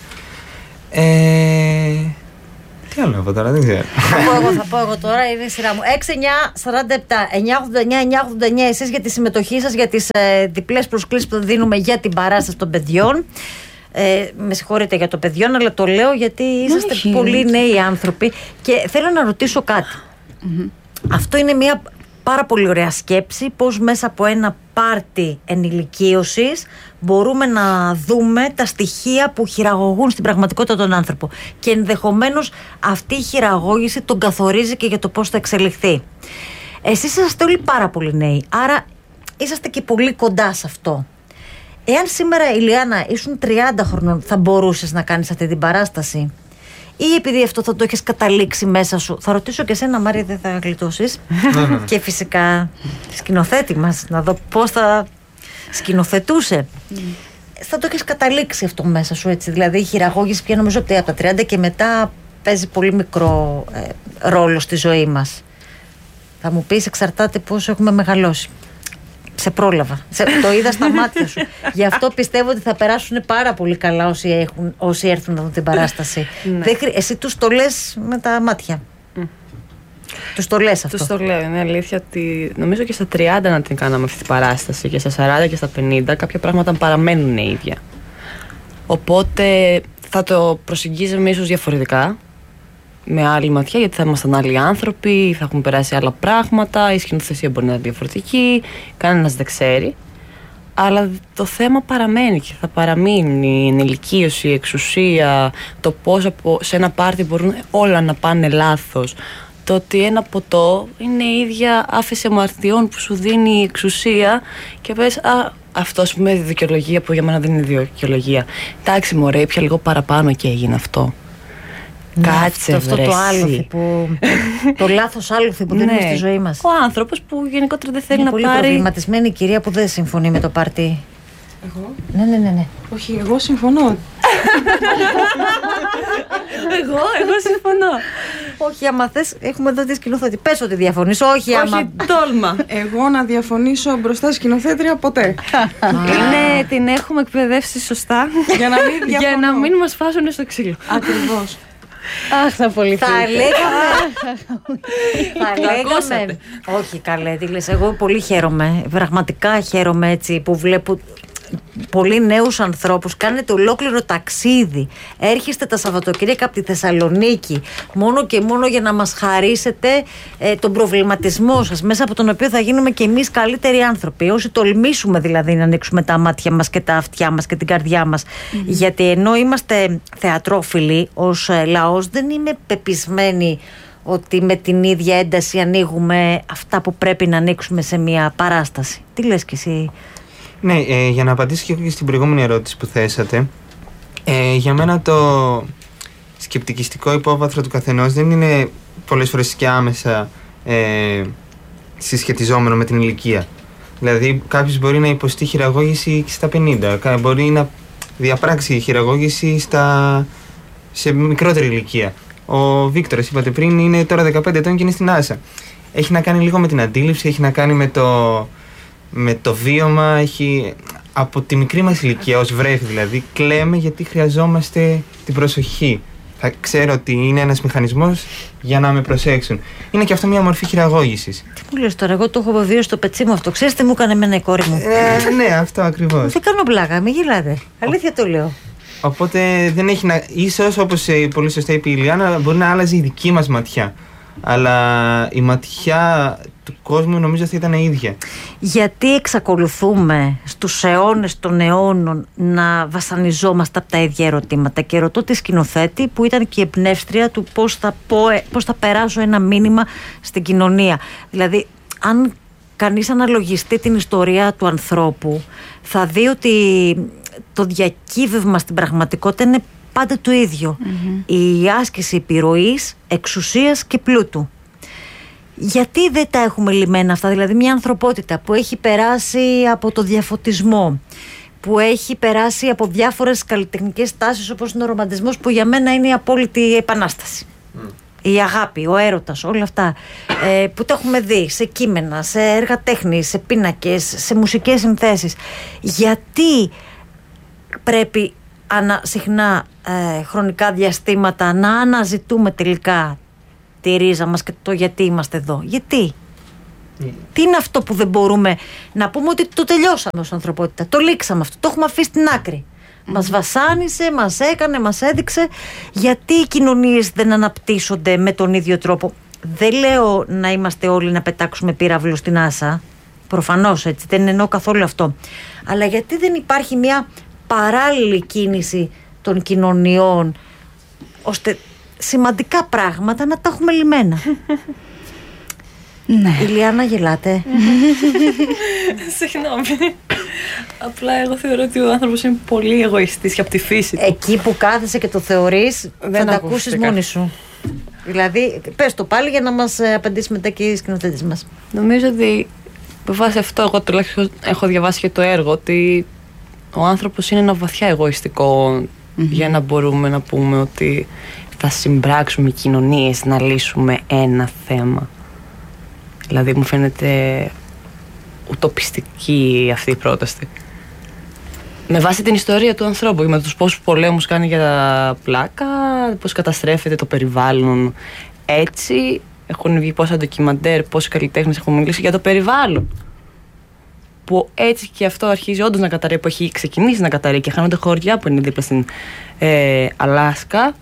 Ε, τι άλλο να πω τώρα, δεν ξέρω. Θα πω εγώ, θα πω εγώ τώρα, είναι η σειρά μου. έξι εννιά σαράντα επτά εννιά ογδόντα εννιά εννιά ογδόντα εννιά εσείς για τη συμμετοχή σας, για τις ε, διπλές προσκλήσεις που δίνουμε για την παράσταση των παιδιών. Ε, με συγχωρείτε για το παιδιών, αλλά το λέω γιατί είσαστε Όχι, πολύ νέοι άνθρωποι και θέλω να ρωτήσω κάτι. Mm-hmm. Αυτό είναι μια πάρα πολύ ωραία σκέψη, πώς μέσα από ένα πάρτι ενηλικίωσης μπορούμε να δούμε τα στοιχεία που χειραγωγούν στην πραγματικότητα τον άνθρωπο και ενδεχομένως αυτή η χειραγώγηση τον καθορίζει και για το πώς θα εξελιχθεί. Εσείς είσαστε όλοι πάρα πολύ νέοι, άρα είσαστε και πολύ κοντά σε αυτό. Εάν σήμερα, Ηλιάνα, ήσουν τριάντα χρονών, θα μπορούσες να κάνεις αυτή την παράσταση? Ή επειδή αυτό θα το έχεις καταλήξει μέσα σου? Θα ρωτήσω και εσένα, Μάρια, δεν θα γλιτώσεις. Και φυσικά τη σκηνοθέτη μας, να δω πώς θα σκηνοθετούσε. Mm. Θα το έχεις καταλήξει αυτό μέσα σου, έτσι? Δηλαδή η χειραγώγηση πια νομίζω ότι από τα τριάντα και μετά παίζει πολύ μικρό ε, ρόλο στη ζωή μας. Θα μου πεις, εξαρτάται πώς έχουμε μεγαλώσει. Σε πρόλαβα. Σε, το είδα στα μάτια σου. Γι' αυτό πιστεύω ότι θα περάσουν πάρα πολύ καλά όσοι, έχουν, όσοι έρθουν να δουν την παράσταση. Ναι. Δεν χρει... Εσύ τους το λες με τα μάτια. Mm. Τους το λες αυτό? Τους το λέω. Είναι αλήθεια ότι νομίζω και στα τριάντα να την κάναμε αυτή την παράσταση και στα σαράντα και στα πενήντα κάποια πράγματα παραμένουν ίδια. Οπότε θα το προσεγγίζαμε ίσως διαφορετικά, με άλλη ματιά, γιατί θα ήμασταν άλλοι άνθρωποι, θα έχουμε περάσει άλλα πράγματα, η σκηνοθεσία μπορεί να είναι διαφορετική, κανένας δεν ξέρει. Αλλά το θέμα παραμένει και θα παραμείνει η ενηλικίωση, η εξουσία, το πώς σε ένα πάρτι μπορούν όλα να πάνε λάθος. Το ότι ένα ποτό είναι η ίδια άφεση αμαρτιών που σου δίνει η εξουσία και πες, α, αυτό ας πούμε δικαιολογία που για μένα δεν είναι δικαιολογία. Εντάξει μωρέ, ήπια λίγο παραπάνω και έγινε αυτό. Ναι, Κάτσε, αυτό, αυτό το άλοθη που, το λάθος άλοθη που δίνουμε, ναι, στη ζωή μας. Ο άνθρωπος που γενικότερα δεν θέλει είναι να πολύ πάρει. Είναι πολύ προβληματισμένη η κυρία που δεν συμφωνεί με το πάρτι. Εγώ? Ναι, ναι, ναι, ναι. Όχι, εγώ συμφωνώ. εγώ, εγώ συμφωνώ. Όχι, άμα θες, έχουμε εδώ τη σκηνοθέτη. Πες ότι διαφωνείς. Όχι, άμα. Όχι, τόλμα. Εγώ να διαφωνήσω μπροστά στη σκηνοθέτρια ποτέ. Είναι, την έχουμε εκπαιδεύσει σωστά. Για να μην διαφωνώ. Για να μην μας φάσουν στο ξύλο. Ακριβώς. Αχ, θα πολύ Θα λέγαμε. Θα λέγαμε. Όχι, καλέ, τι λες. Εγώ πολύ χαίρομαι. Πραγματικά χαίρομαι έτσι που βλέπω πολύ νέους ανθρώπους. Κάνετε ολόκληρο ταξίδι. Έρχεστε τα Σαββατοκύριακα από τη Θεσσαλονίκη μόνο και μόνο για να μας χαρίσετε ε, τον προβληματισμό σας, μέσα από τον οποίο θα γίνουμε και εμείς καλύτεροι άνθρωποι. Όσοι τολμήσουμε δηλαδή να ανοίξουμε τα μάτια μας και τα αυτιά μας και την καρδιά μας. Mm-hmm. Γιατί ενώ είμαστε θεατρόφιλοι ως ε, λαός, δεν είμαι πεπισμένη ότι με την ίδια ένταση ανοίγουμε αυτά που πρέπει να ανοίξουμε σε μια παράσταση. Τι λες κι εσύ? Ναι, ε, για να απαντήσω και εγώ και στην προηγούμενη ερώτηση που θέσατε, ε, για μένα το σκεπτικιστικό υπόβαθρο του καθενός δεν είναι πολλές φορές και άμεσα ε, συσχετιζόμενο με την ηλικία. Δηλαδή κάποιος μπορεί να υποστεί χειραγώγηση και στα πενήντα, μπορεί να διαπράξει χειραγώγηση στα, σε μικρότερη ηλικία. Ο Βίκτορας, είπατε πριν, είναι τώρα δεκαπέντε ετών και είναι στην Άσα. Έχει να κάνει λίγο με την αντίληψη, έχει να κάνει με το... με το βίωμα, έχει από τη μικρή μας ηλικία ως βρέφη δηλαδή κλαίμε γιατί χρειαζόμαστε την προσοχή. Θα ξέρω ότι είναι ένας μηχανισμός για να με προσέξουν. Είναι και αυτό μια μορφή χειραγώγησης. Τι μου λες τώρα, εγώ το έχω βιώσει στο πετσί μου αυτό. Ξέρεις τι μου έκανε εμένα η κόρη μου? Ε, ναι, αυτό ακριβώς. Δεν κάνω πλάκα, μην γελάτε. Αλήθεια το λέω. Οπότε δεν έχει να... ίσως όπως πολύ σωστά είπε η Ηλιάνα, μπορεί να άλλαζε η δική μας ματιά. Αλλά η ματιά του κόσμου νομίζω θα ήταν η ίδια. Γιατί εξακολουθούμε στους αιώνες των αιώνων να βασανιζόμαστε από τα ίδια ερωτήματα? Και ρωτώ τη σκηνοθέτη που ήταν και η εμπνεύστρια του πώς θα, πω, πώς θα περάσω ένα μήνυμα στην κοινωνία. Δηλαδή αν κανείς αναλογιστεί την ιστορία του ανθρώπου, θα δει ότι το διακύβευμα στην πραγματικότητα είναι πάντα το ίδιο. Mm-hmm. Η άσκηση επιρροής, εξουσίας και πλούτου. Γιατί δεν τα έχουμε λυμμένα αυτά? Δηλαδή μια ανθρωπότητα που έχει περάσει από το διαφωτισμό, που έχει περάσει από διάφορες καλλιτεχνικές τάσεις όπως είναι ο ρομαντισμός, που για μένα είναι η απόλυτη επανάσταση. Mm. η αγάπη, ο έρωτας, όλα αυτά ε, που το έχουμε δει σε κείμενα, σε έργα τέχνης, σε πίνακες, σε μουσικές συνθέσεις, γιατί πρέπει ανα, συχνά ε, χρονικά διαστήματα να αναζητούμε τελικά τη ρίζα μας και το γιατί είμαστε εδώ? Γιατί? Mm. Τι είναι αυτό που δεν μπορούμε να πούμε ότι το τελειώσαμε ως ανθρωπότητα, το λήξαμε αυτό, το έχουμε αφήσει στην άκρη? Mm. Μας βασάνισε, μας έκανε, μας έδειξε. Γιατί οι κοινωνίες δεν αναπτύσσονται με τον ίδιο τρόπο? Δεν λέω να είμαστε όλοι να πετάξουμε πύραυλο στην άσα, προφανώς έτσι, δεν εννοώ καθόλου αυτό, αλλά γιατί δεν υπάρχει μια παράλληλη κίνηση των κοινωνιών ώστε σημαντικά πράγματα να τα έχουμε λυμμένα? Ναι. Ηλιάνα, γελάτε? Συγγνώμη. Απλά εγώ θεωρώ ότι ο άνθρωπος είναι πολύ εγωιστής και από τη φύση του. Εκεί που κάθεσαι και το θεωρείς, δεν θα τα ακούσεις μόνη σου. Δηλαδή, πες το πάλι για να μας απαντήσει μετά και οι σκηνοθέτες μας. Νομίζω ότι με βάση αυτό, εγώ τουλάχιστον έχω διαβάσει και το έργο, ότι ο άνθρωπος είναι ένα βαθιά εγωιστικό mm-hmm. για να μπορούμε να πούμε ότι θα συμπράξουμε οι κοινωνίες να λύσουμε ένα θέμα. Δηλαδή μου φαίνεται ουτοπιστική αυτή η πρόταση. Με βάση την ιστορία του ανθρώπου, με τους πόσους πολέμους κάνει για πλάκα, πώς καταστρέφεται το περιβάλλον. Έτσι έχουν βγει πόσα ντοκιμαντέρ, πόσοι καλλιτέχνες έχουν μιλήσει για το περιβάλλον. Που έτσι και αυτό αρχίζει όντως να καταρρεύει, που έχει ξεκινήσει να καταρρεύει και χάνονται χωριά που είναι δίπλα στην ε, Αλάσκα.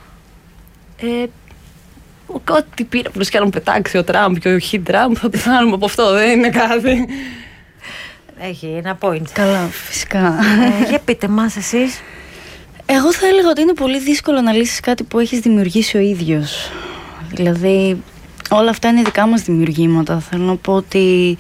Ε, Ό,τι πύραυλος κι αν πετάξει ο Τραμπ και ο Χι Τραμπ, θα πεθάνουμε από αυτό, δεν είναι κάτι. Έχει ένα point. Καλά, φυσικά. Ε, για πείτε μας εσείς. Εγώ θα έλεγα ότι είναι πολύ δύσκολο να λύσεις κάτι που έχεις δημιουργήσει ο ίδιος. Δηλαδή, όλα αυτά είναι δικά μας δημιουργήματα. Θέλω να πω ότι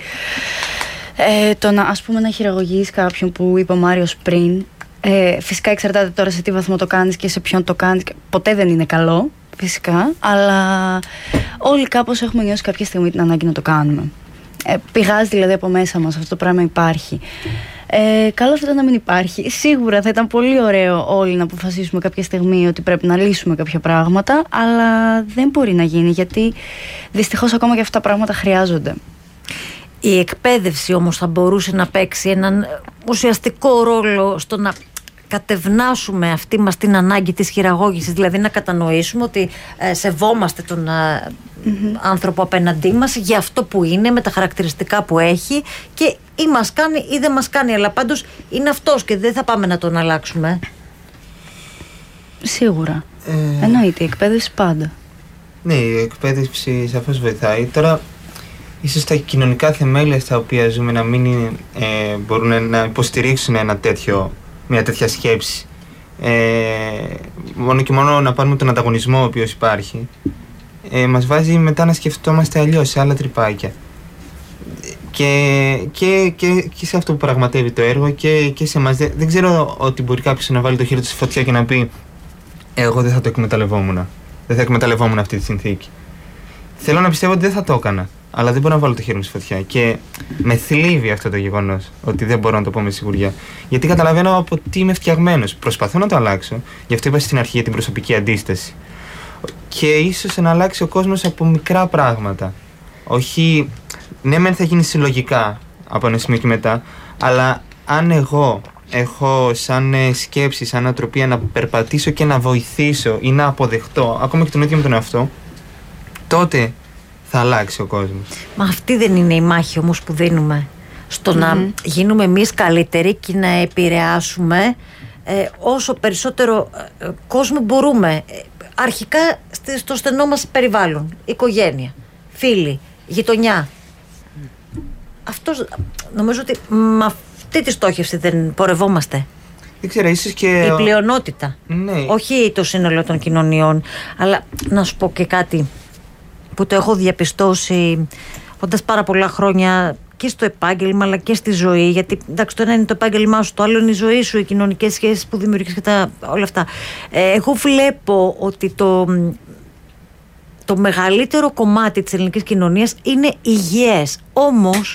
ε, το να, ας πούμε, να χειραγωγείς κάποιον που είπε ο Μάριος πριν, ε, φυσικά εξαρτάται τώρα σε τι βαθμό το κάνεις και σε ποιον το κάνεις. Ποτέ δεν είναι καλό. Φυσικά, αλλά όλοι κάπως έχουμε νιώσει κάποια στιγμή την ανάγκη να το κάνουμε. Ε, πηγάζει δηλαδή από μέσα μας, αυτό το πράγμα υπάρχει. Ε, καλό θα ήταν να μην υπάρχει. Σίγουρα θα ήταν πολύ ωραίο όλοι να αποφασίσουμε κάποια στιγμή ότι πρέπει να λύσουμε κάποια πράγματα, αλλά δεν μπορεί να γίνει, γιατί δυστυχώς ακόμα και αυτά τα πράγματα χρειάζονται. Η εκπαίδευση όμως θα μπορούσε να παίξει έναν ουσιαστικό ρόλο στο να κατευνάσουμε αυτή μας την ανάγκη της χειραγώγησης, δηλαδή να κατανοήσουμε ότι ε, σεβόμαστε τον ε, mm-hmm. άνθρωπο απέναντί μας για αυτό που είναι, με τα χαρακτηριστικά που έχει, και ή μας κάνει ή δεν μας κάνει, αλλά πάντως είναι αυτός και δεν θα πάμε να τον αλλάξουμε. Σίγουρα. Ε... Εννοείται, η εκπαίδευση πάντα. Ναι, η εκπαίδευση σαφώς βοηθάει. Τώρα, ίσως τα κοινωνικά θεμέλια στα οποία ζούμε να μην είναι, ε, μπορούν να υποστηρίξουν ένα τέτοιο, μια τέτοια σκέψη. Ε, μόνο και μόνο να πάρουμε τον ανταγωνισμό ο οποίος υπάρχει, ε, μας βάζει μετά να σκεφτόμαστε αλλιώς, σε άλλα τρυπάκια. Και, και, και, και σε αυτό που πραγματεύει το έργο και, και σε εμάς. Δεν, δεν ξέρω ότι μπορεί κάποιος να βάλει το χέρι του στη φωτιά και να πει εγώ δεν θα το εκμεταλλευόμουν. Δεν θα εκμεταλλευόμουν αυτή τη συνθήκη. Θέλω να πιστεύω ότι δεν θα το έκανα, αλλά δεν μπορώ να βάλω το χέρι μου στη φωτιά. Και με θλίβει αυτό το γεγονός, ότι δεν μπορώ να το πω με σιγουριά. Γιατί καταλαβαίνω από τι είμαι φτιαγμένος. Προσπαθώ να το αλλάξω. Γι' αυτό είπα στην αρχή για την προσωπική αντίσταση. Και ίσως να αλλάξει ο κόσμος από μικρά πράγματα. Όχι. Ναι, μεν θα γίνει συλλογικά από ένα σημείο και μετά, αλλά αν εγώ έχω σαν σκέψη, σαν ατροπία να περπατήσω και να βοηθήσω ή να αποδεχτώ, ακόμα και τον ίδιο με τον εαυτό, τότε θα αλλάξει ο κόσμος. Μα αυτή δεν είναι η μάχη όμως που δίνουμε? Στο mm-hmm. να γίνουμε εμείς καλύτεροι και να επηρεάσουμε ε, όσο περισσότερο ε, κόσμο μπορούμε. Ε, αρχικά στο στενό μας περιβάλλον, οικογένεια, φίλοι, γειτονιά. Αυτός, νομίζω ότι με αυτή τη στόχευση δεν πορευόμαστε. Δεν ξέρω, ίσως και... Η πλειονότητα. Ναι. Όχι το σύνολο των κοινωνιών. Αλλά να σου πω και κάτι που το έχω διαπιστώσει όντας πάρα πολλά χρόνια και στο επάγγελμα αλλά και στη ζωή. Γιατί εντάξει, το ένα είναι το επάγγελμά σου, το άλλο είναι η ζωή σου, οι κοινωνικές σχέσεις που δημιουργείς και τα, όλα αυτά. Ε, εγώ βλέπω ότι το... Το μεγαλύτερο κομμάτι της ελληνικής κοινωνίας είναι υγιές. Όμως,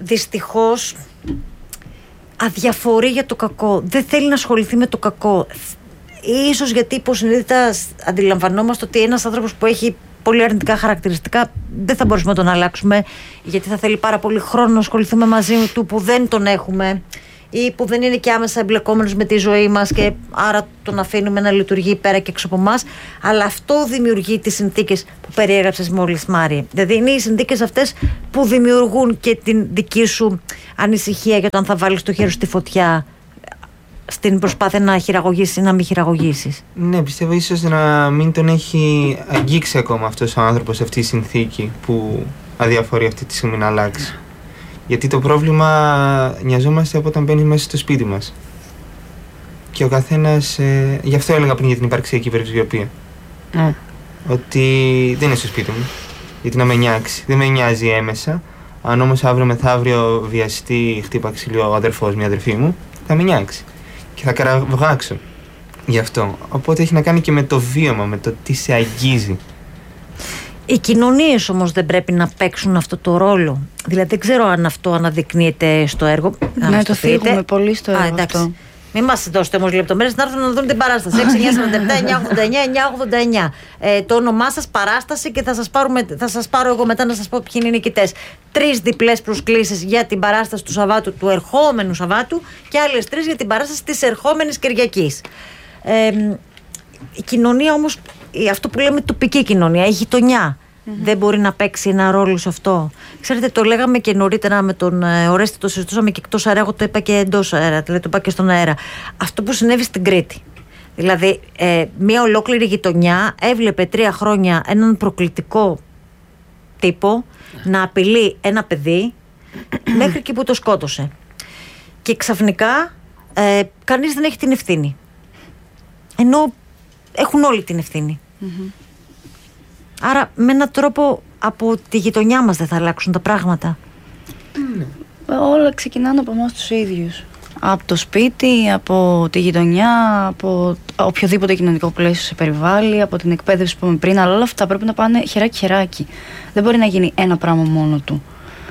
δυστυχώς, αδιαφορεί για το κακό. Δεν θέλει να ασχοληθεί με το κακό. ίσως γιατί υποσυνείδητα αντιλαμβανόμαστε ότι ένας άνθρωπος που έχει πολύ αρνητικά χαρακτηριστικά δεν θα μπορούμε να τον αλλάξουμε, γιατί θα θέλει πάρα πολύ χρόνο να ασχοληθούμε μαζί του που δεν τον έχουμε ή που δεν είναι και άμεσα εμπλεκόμενος με τη ζωή μας και άρα τον αφήνουμε να λειτουργεί πέρα και έξω από εμάς. Αλλά αυτό δημιουργεί τις συνθήκες που περιέγραψες μόλις, Μάρη. Δηλαδή είναι οι συνθήκες αυτές που δημιουργούν και την δική σου ανησυχία για το αν θα βάλεις το χέρι στη φωτιά στην προσπάθεια να χειραγωγήσεις ή να μην χειραγωγήσεις. Ναι, πιστεύω ίσως να μην τον έχει αγγίξει ακόμα αυτός ο άνθρωπος αυτή η συνθήκη που αδιαφορεί αυτή τη στιγμή να αλλάξει. Γιατί το πρόβλημα νοιαζόμαστε από όταν μπαίνει μέσα στο σπίτι μας. Και ο καθένας, ε, γι' αυτό έλεγα πριν για την υπαρξιακή υπερβιοπία. Mm. Ότι δεν είναι στο σπίτι μου, γιατί να με νιάξει. Δεν με νοιάζει έμεσα. Αν όμως αύριο μεθαύριο βιαστεί, χτύπα ξύλιο ο αδερφός μου, η αδερφή μου, θα με νιάξει. Και θα καραβγάξω γι' αυτό. Οπότε έχει να κάνει και με το βίωμα, με το τι σε αγγίζει. Οι κοινωνίες όμως δεν πρέπει να παίξουν αυτό το ρόλο. Δηλαδή δεν ξέρω αν αυτό αναδεικνύεται στο έργο. Ναι, το θίγουμε πολύ στο έργο. Α, αυτό. Μην μας δώσετε όμως λεπτομέρειες, να έρθουν να δουν την παράσταση. έξι εννιά σαράντα επτά εννιά ογδόντα εννιά εννιά ογδόντα εννιά. Ε, το όνομά σας, παράσταση, και θα σας, πάρουμε, θα σας πάρω εγώ μετά να σας πω ποιοι είναι οι νικητές. Τρεις διπλές προσκλήσεις για την παράσταση του Σαββάτου, του ερχόμενου Σαββάτου, και άλλες τρεις για την παράσταση της ερχόμενης Κυριακής. Ε, η κοινωνία όμως, αυτό που λέμε τοπική κοινωνία, η γειτονιά, mm-hmm. δεν μπορεί να παίξει ένα ρόλο σε αυτό. Ξέρετε, το λέγαμε και νωρίτερα με τον ε, Ορέστη, το συζητούσαμε και εκτός αέρα, εγώ το είπα και εντός αέρα, δηλαδή το είπα και στον αέρα. Αυτό που συνέβη στην Κρήτη. Δηλαδή, ε, μια ολόκληρη γειτονιά έβλεπε τρία χρόνια έναν προκλητικό τύπο να απειλεί ένα παιδί μέχρι και που το σκότωσε. Και ξαφνικά ε, κανείς δεν έχει την ευθύνη. Ενώ έχουν όλοι την ευθύνη. Mm-hmm. Άρα με έναν τρόπο από τη γειτονιά μας δεν θα αλλάξουν τα πράγματα. Mm. Όλα ξεκινάνε από εμάς τους ίδιους. Από το σπίτι, από τη γειτονιά, από οποιοδήποτε κοινωνικό πλαίσιο σε περιβάλλει, από την εκπαίδευση που είπαμε πριν. Αλλά όλα αυτά πρέπει να πάνε χεράκι-χεράκι. Δεν μπορεί να γίνει ένα πράγμα μόνο του.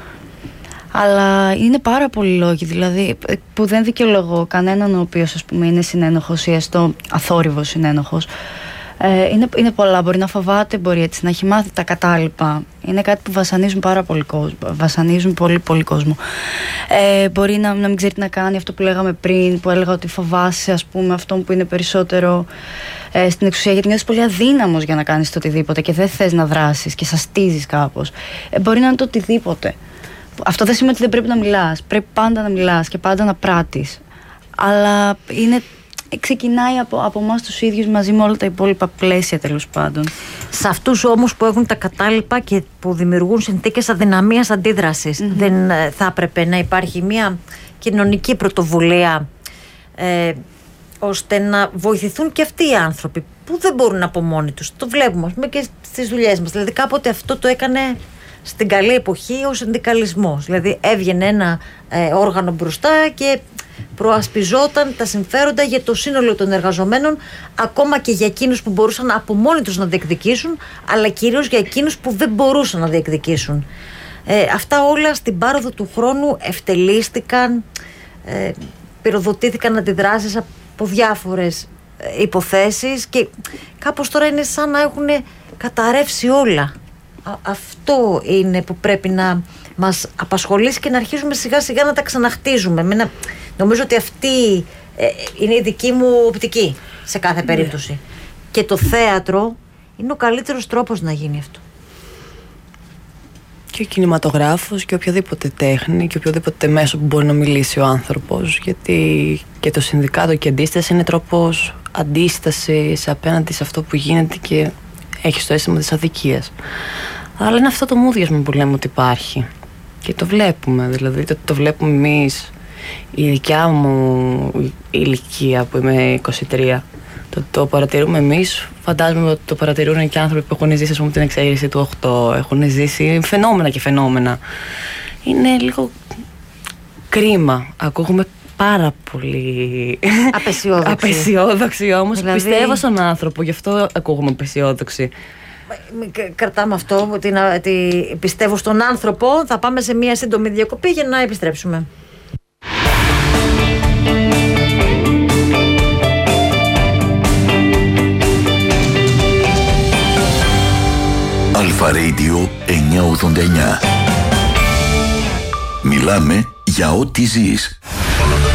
Αλλά είναι πάρα πολλοί λόγοι, δηλαδή, που δεν δικαιολογώ κανέναν ο οποίος, ας πούμε, είναι συνένοχος ή έστω αθόρυβος συνένοχος. Ε, είναι, είναι πολλά. Μπορεί να φοβάται, μπορεί έτσι να έχει μάθει τα κατάλοιπα. Είναι κάτι που βασανίζουν πάρα πολύ κόσμο. Βασανίζουν πολύ, πολύ κόσμο. Ε, μπορεί να, να μην ξέρει τι να κάνει, αυτό που λέγαμε πριν, που έλεγα ότι φοβάσαι, ας πούμε, αυτόν που είναι περισσότερο ε, στην εξουσία, γιατί νιώθεις πολύ αδύναμος για να κάνεις το οτιδήποτε και δεν θες να δράσεις και σαστίζεις κάπως. Ε, μπορεί να είναι το οτιδήποτε. Αυτό δεν σημαίνει ότι δεν πρέπει να μιλάς. Πρέπει πάντα να μιλάς και πάντα να πράττεις. Αλλά είναι, ξεκινάει από, από εμάς τους ίδιους μαζί με όλα τα υπόλοιπα πλαίσια, τέλος πάντων. Σε αυτούς όμως που έχουν τα κατάλοιπα και που δημιουργούν συνθήκες αδυναμίας αντίδρασης, mm-hmm. δεν θα έπρεπε να υπάρχει μια κοινωνική πρωτοβουλία ε, ώστε να βοηθηθούν και αυτοί οι άνθρωποι που δεν μπορούν από μόνοι τους. Το βλέπουμε, ας πούμε, και στις δουλειές μας. Δηλαδή κάποτε αυτό το έκανε στην καλή εποχή ο συνδικαλισμός. Δηλαδή έβγαινε ένα ε, όργανο μπροστά και προασπιζόταν τα συμφέροντα για το σύνολο των εργαζομένων, ακόμα και για εκείνους που μπορούσαν από μόνοι τους να διεκδικήσουν, αλλά κυρίως για εκείνους που δεν μπορούσαν να διεκδικήσουν. Ε, αυτά όλα στην πάροδο του χρόνου ευτελίστηκαν, ε, πυροδοτήθηκαν αντιδράσεις από διάφορες ε, υποθέσεις και κάπως τώρα είναι σαν να έχουν καταρρεύσει όλα. Α, αυτό είναι που πρέπει να μας απασχολήσει και να αρχίζουμε σιγά σιγά να τα ξαναχτίζουμε. Μένα, νομίζω ότι αυτή ε, είναι η δική μου οπτική σε κάθε περίπτωση. Yeah. Και το θέατρο είναι ο καλύτερος τρόπος να γίνει αυτό. Και ο κινηματογράφος και οποιαδήποτε τέχνη και οποιοδήποτε μέσο που μπορεί να μιλήσει ο άνθρωπος, γιατί και το συνδικάτο και αντίσταση είναι τρόπος αντίστασης απέναντι σε αυτό που γίνεται και έχεις το αίσθημα της αδικίας. Αλλά είναι αυτό το μούδιασμα που λέμε ότι υπάρχει και το βλέπουμε, δηλαδή το, το βλέπουμε εμείς, η δικιά μου ηλικία που είμαι είκοσι τρία, το, το παρατηρούμε εμείς, φαντάζομαι ότι το παρατηρούν και άνθρωποι που έχουν ζήσει, ας πούμε, την εξαίρεση του οκτώ, έχουν ζήσει φαινόμενα και φαινόμενα. Είναι λίγο κρίμα, ακούγουμε πάρα πολύ απεσιόδοξη, απεσιόδοξη όμως, δηλαδή... πιστεύω στον άνθρωπο, γι' αυτό ακούγουμε απεσιόδοξη. Κρατάμε αυτό, ότι, ότι πιστεύω στον άνθρωπο. Θα πάμε σε μια σύντομη διακοπή για να επιστρέψουμε. Alpha Radio εννιακόσια ογδόντα εννιά. Μιλάμε για ό,τι ζεις.